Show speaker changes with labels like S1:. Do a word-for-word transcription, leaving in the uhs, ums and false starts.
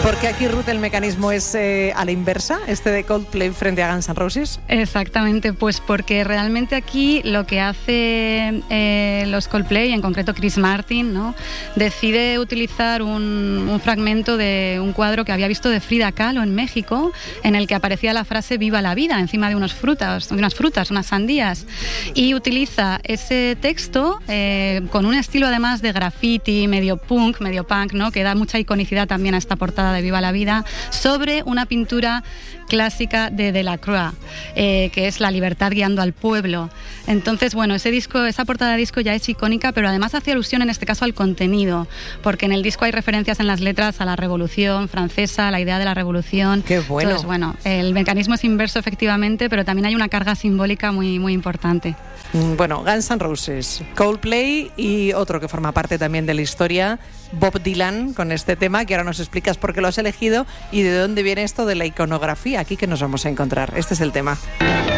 S1: Porque aquí, Ruth, el mecanismo es eh, a la inversa, este de Coldplay frente a Guns N' Roses.
S2: Exactamente, pues porque realmente aquí lo que hace eh, los Coldplay, en concreto Chris Martin, ¿no?, decide utilizar un, un fragmento de un cuadro que había visto de Frida Kahlo en México, en el que aparecía la frase "Viva la vida" encima de unas frutas, unas frutas, unas sandías, y utiliza ese texto eh, con un estilo además de graffiti, medio punk, medio punk, ¿no?, que da mucha iconicidad también a esta portada de Viva la Vida, sobre una pintura clásica de Delacroix, eh, que es La libertad guiando al pueblo. Entonces, bueno, ese disco, esa portada de disco ya es icónica, pero además hace alusión en este caso al contenido, porque en el disco hay referencias en las letras a la Revolución Francesa, a la idea de la Revolución.
S1: ¡Qué bueno!
S2: Entonces, bueno, el mecanismo es inverso efectivamente, pero también hay una carga simbólica muy, muy importante.
S1: Bueno, Guns N' Roses, Coldplay y otro que forma parte también de la historia, Bob Dylan, con este tema, que ahora nos explicas por qué lo has elegido y de dónde viene esto de la iconografía aquí que nos vamos a encontrar. Este es el tema.